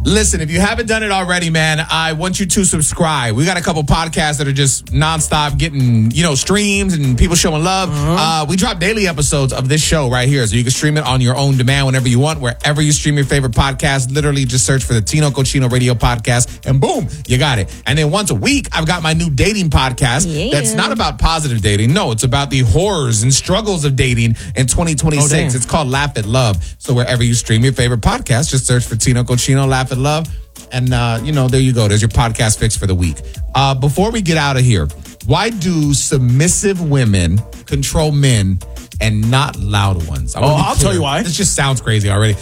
Listen, if you haven't done it already, man, I want you to subscribe. We got a couple podcasts that are just nonstop getting, streams and people showing love. We drop daily episodes of this show right here, so you can stream it on your own demand whenever you want, wherever you stream your favorite podcast. Literally just search for the Tino Cochino Radio Podcast, and boom, you got it. And then once a week, I've got my new dating podcast that's not about positive dating. No, it's about the horrors and struggles of dating in 2026. It's called Laugh at Love. So wherever you stream your favorite podcast, just search for Tino Cochino, Laugh at Love. And, there you go. There's your podcast fix for the week. Before we get out of here, why do submissive women control men and not loud ones? I'll tell you why. This just sounds crazy already.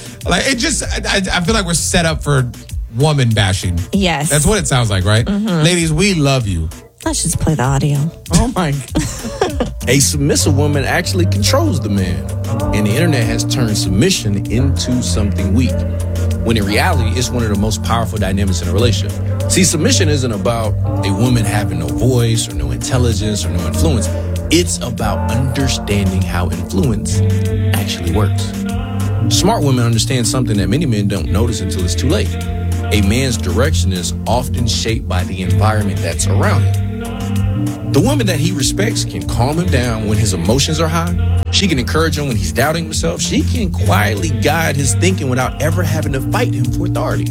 I feel like we're set up for woman bashing. Yes. That's what it sounds like, right? Mm-hmm. Ladies, we love you. Let's just play the audio. Oh, my. A submissive woman actually controls the man. And the internet has turned submission into something weak, when in reality, it's one of the most powerful dynamics in a relationship. See, submission isn't about a woman having no voice or no intelligence or no influence. It's about understanding how influence actually works. Smart women understand something that many men don't notice until it's too late. A man's direction is often shaped by the environment that's around him. The woman that he respects can calm him down when his emotions are high. She can encourage him when he's doubting himself. She can quietly guide his thinking without ever having to fight him for authority.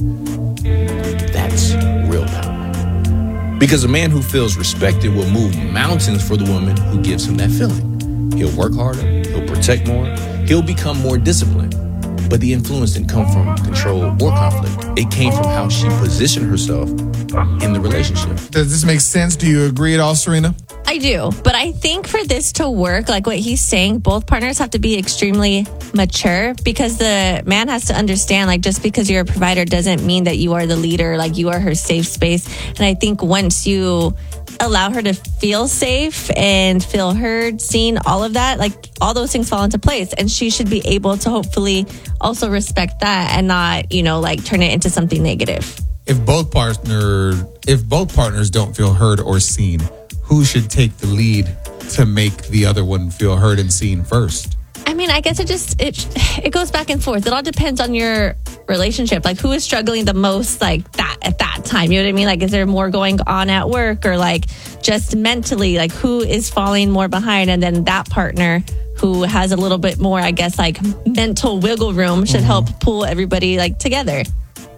That's real power. Because a man who feels respected will move mountains for the woman who gives him that feeling. He'll work harder. He'll protect more. He'll become more disciplined. But the influence didn't come from control or conflict. It came from how she positioned herself in the relationship. Does this make sense? Do you agree at all, Serena? I do, but I think for this to work, like what he's saying, both partners have to be extremely mature, because the man has to understand, like, just because you're a provider doesn't mean that you are the leader, like you are her safe space. And I think once you allow her to feel safe and feel heard, seen, all of that, like all those things fall into place, and she should be able to hopefully also respect that and not, turn it into something negative. If both partners don't feel heard or seen, who should take the lead to make the other one feel heard and seen first? I mean, I guess it goes back and forth. It all depends on your relationship. Like, who is struggling the most, like, that at that time? You know what I mean? Like, is there more going on at work, or like just mentally, like who is falling more behind? And then that partner who has a little bit more, I guess, like mental wiggle room should help pull everybody like together.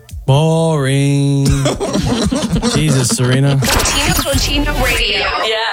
Boring. Jesus, Serena. Tino Cochino Radio. Yeah.